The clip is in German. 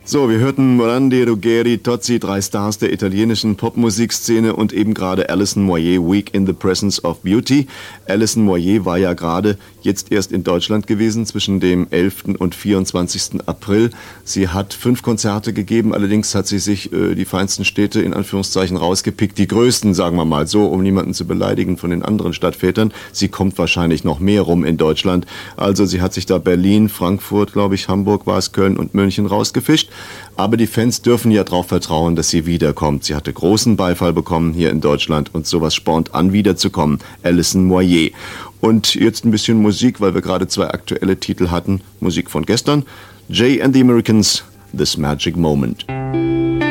So, wir hörten Morandi, Ruggeri, Tozzi, drei Stars der italienischen Popmusikszene und eben gerade Alison Moyet, Week in the Presence of Beauty. Alison Moyet war ja gerade jetzt erst in Deutschland gewesen, zwischen dem 11. und 24. April. Sie hat 5 Konzerte gegeben, allerdings hat sie sich die feinsten Städte in Anführungszeichen rausgepickt, die größten, sagen wir mal so, um niemanden zu beleidigen von den anderen Stadtvätern. Sie kommt wahrscheinlich noch mehr rum in Deutschland. Also sie hat sich da Berlin, Frankfurt, glaube ich, Hamburg war es, Köln und München rausgefischt. Aber die Fans dürfen ja darauf vertrauen, dass sie wiederkommt. Sie hatte großen Beifall bekommen hier in Deutschland und sowas spornt an, wiederzukommen. Alison Moyet. Und jetzt ein bisschen Musik, weil wir gerade 2 aktuelle Titel hatten. Musik von gestern. Jay and the Americans, This Magic Moment.